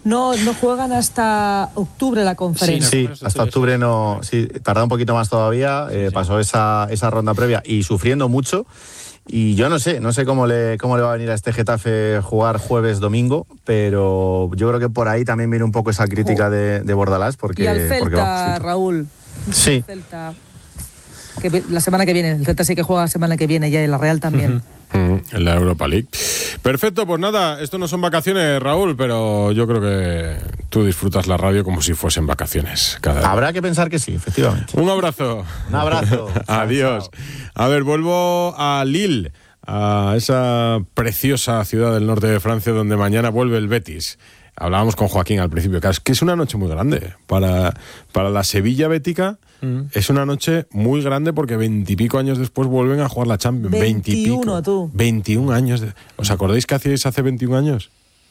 No juegan hasta octubre la conferencia. Sí, hasta octubre no. Sí, tarda un poquito más todavía. Pasó esa ronda previa y sufriendo mucho. Y yo no sé cómo le va a venir a este Getafe jugar jueves-domingo, pero yo creo que por ahí también viene un poco esa crítica de Bordalás. Y al Celta, Raúl. Sí. El Celta, que la semana que viene. El Celta sí que juega la semana que viene ya, y la Real también. En la Europa League. Perfecto, pues nada, esto no son vacaciones, Raúl, pero yo creo que tú disfrutas la radio como si fuesen vacaciones cada día. Habrá que pensar que sí, efectivamente. Un abrazo. Un abrazo. Adiós. A ver, vuelvo a Lille, a esa preciosa ciudad del norte de Francia donde mañana vuelve el Betis. Hablábamos con Joaquín al principio, que es una noche muy grande para la Sevilla bética. Es una noche muy grande porque 20 y pico años después vuelven a jugar la Champions. 21, tú. 21 años. ¿Os acordáis qué hacíais hace 21 años?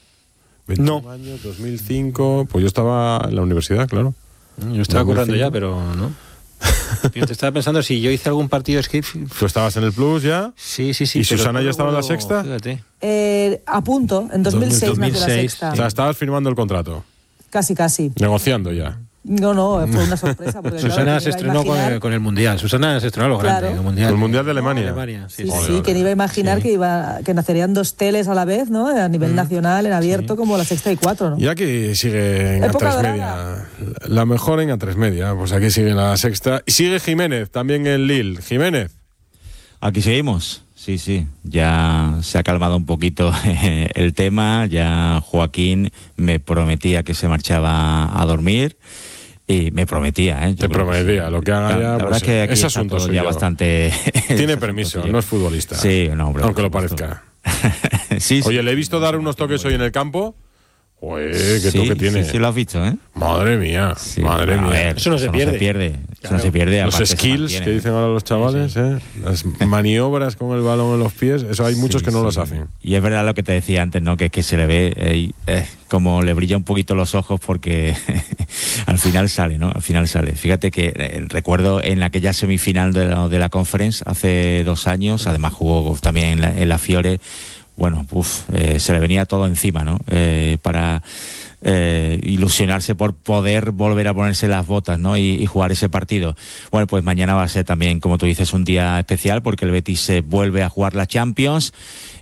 21 No. años, 2005. Pues yo estaba en la universidad, claro. Yo estaba currando ya, pero no. Yo te estaba pensando si yo hice algún partido ¿Tú estabas en el Plus ya? Sí. ¿Y Susana ya estaba en la Sexta? Fíjate. A punto, en 2006 nació la Sexta. O sea, estabas firmando el contrato. Casi. Negociando ya. No, fue una sorpresa. Porque, Susana se estrenó con el Mundial. Susana se estrenó lo grande. Claro. El Mundial de Alemania. Sí, que iba a imaginar que nacerían dos teles a la vez, ¿no? A nivel nacional, en abierto, como la Sexta y 4, ¿no? Y aquí sigue en Época A3 Media. La mejor en A3 Media. Pues aquí sigue la Sexta. Y sigue Jiménez, también en Lille. Jiménez. Aquí seguimos. Sí. Ya se ha calmado un poquito el tema. Ya Joaquín me prometía que se marchaba a dormir. Y me prometía, Te prometía, lo que haga ya. La verdad es que aquí es está asunto todo suyo. ya bastante. Tiene permiso, no es futbolista. Sí, no, hombre. Aunque lo parezca. Sí. Oye, le he visto dar unos toques hoy en el campo. Qué toque tiene. Sí, lo has visto, ¿eh? Madre mía, madre mía. Ver, eso no se pierde. Eso no se pierde. Los skills que dicen ahora los chavales, las maniobras con el balón en los pies, eso hay muchos que no las hacen. Y es verdad lo que te decía antes, ¿no? Que es que se le ve como le brilla un poquito los ojos porque al final sale, ¿no? Al final sale. Fíjate que recuerdo en aquella semifinal de la Conference hace 2 años, además jugó también en la Fiore. Bueno, se le venía todo encima, ¿no? Para ilusionarse por poder volver a ponerse las botas, ¿no? Y jugar ese partido. Bueno, pues mañana va a ser también, como tú dices, un día especial porque el Betis se vuelve a jugar la Champions.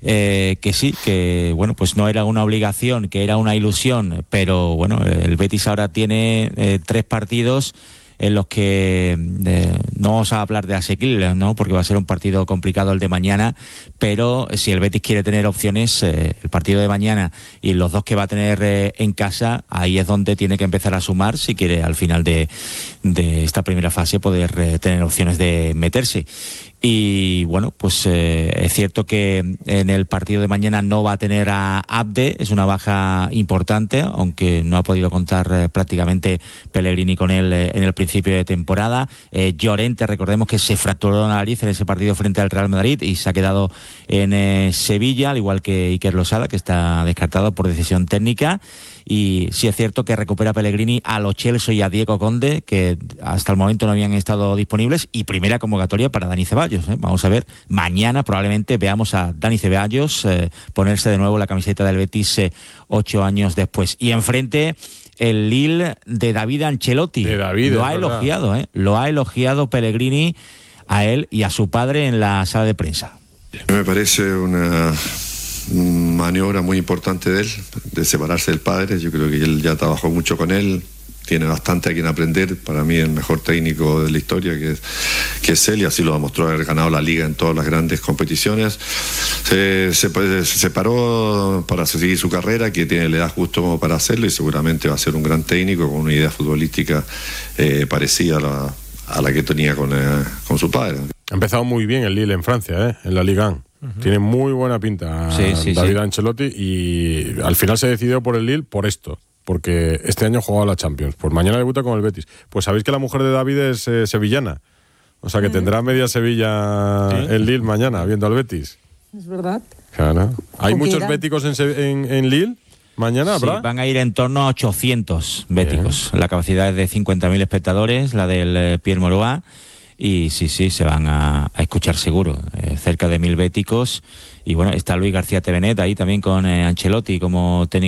Que bueno, pues no era una obligación, que era una ilusión, pero bueno, el Betis ahora tiene 3 partidos en los que no vamos a hablar de asequibles, ¿no? Porque va a ser un partido complicado el de mañana, pero si el Betis quiere tener opciones, el partido de mañana y los 2 que va a tener en casa, ahí es donde tiene que empezar a sumar si quiere al final de esta primera fase poder tener opciones de meterse. Y bueno, pues es cierto que en el partido de mañana no va a tener a Abde, es una baja importante, aunque no ha podido contar prácticamente Pellegrini con él en el principio de temporada. Llorente, recordemos que se fracturó la nariz en ese partido frente al Real Madrid y se ha quedado en Sevilla, al igual que Iker Losada, que está descartado por decisión técnica. Y sí es cierto que recupera Pellegrini a Lo Celso y a Diego Conde, que hasta el momento no habían estado disponibles, y primera convocatoria para Dani Ceballos. Vamos a ver, mañana probablemente veamos a Dani Ceballos ponerse de nuevo la camiseta del Betis 8 años después. Y enfrente el Lille de David Ancelotti. Lo ha elogiado, lo ha elogiado Pellegrini a él y a su padre en la sala de prensa. Me parece una maniobra muy importante de él, de separarse del padre. Yo creo que él ya trabajó mucho con él, tiene bastante a quien aprender. Para mí el mejor técnico de la historia que es él, y así lo demostró haber ganado la liga en todas las grandes competiciones. Se separó para seguir su carrera, que tiene la edad justo como para hacerlo, y seguramente va a ser un gran técnico con una idea futbolística parecida a la que tenía con su padre. Ha empezado muy bien el Lille en Francia, en la Ligue 1. Tiene muy buena pinta David Ancelotti, y al final se decidió por el Lille por esto, porque este año jugaba la Champions. Pues mañana debuta con el Betis. Pues sabéis que la mujer de David es sevillana, o sea que tendrá media Sevilla el Lille mañana viendo al Betis. Es verdad. Claro. ¿Hay muchos béticos en Lille? ¿Mañana habrá? Sí, van a ir en torno a 800 béticos. La capacidad es de 50.000 espectadores, la del Pierre Mauroy. Y sí, se van a escuchar seguro, cerca de 1.000 béticos. Y bueno, está Luis García Tevenet ahí también con Ancelotti como técnico.